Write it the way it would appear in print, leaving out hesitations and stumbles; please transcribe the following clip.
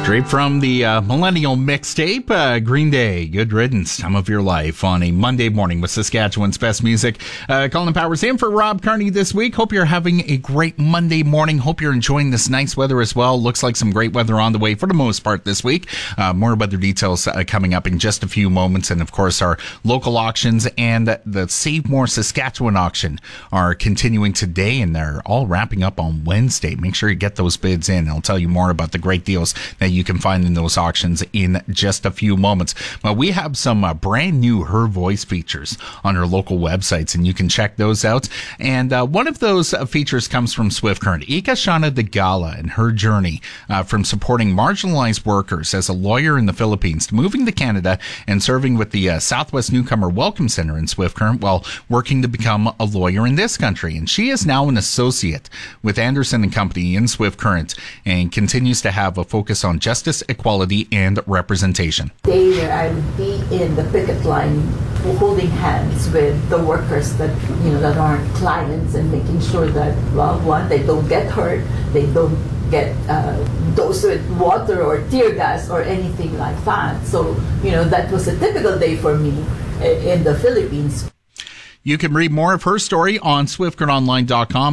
Straight from the Millennial Mixtape, Green Day, Good Riddance, Time of Your Life on a Monday morning with Saskatchewan's best music. Colin Powers in for Rob Carney this week. Hope you're having a great Monday morning. Hope you're enjoying this nice weather as well. Looks like some great weather on the way for the most part this week. More weather details coming up in just a few moments. And of course, our local auctions and the Save More Saskatchewan auction are continuing today, and they're all wrapping up on Wednesday. Make sure you get those bids in. I'll tell you more about the great deals that you can find in those auctions in just a few moments. But we have some brand new Her Voice features on our local websites, and you can check those out. And one of those features comes from Swift Current. Ika Shana Dagala and her journey from supporting marginalized workers as a lawyer in the Philippines to moving to Canada and serving with the Southwest Newcomer Welcome Center in Swift Current while working to become a lawyer in this country. And she is now an associate with Anderson and Company in Swift Current and continues to have a focus on justice, equality, and representation. Day where I would be in the picket line holding hands with the workers that that aren't clients, and making sure that, well, one, they don't get hurt, they don't get dosed with water or tear gas or anything like that. So that was a typical day for me in the Philippines. You can read more of her story on SwiftCurrentOnline.com.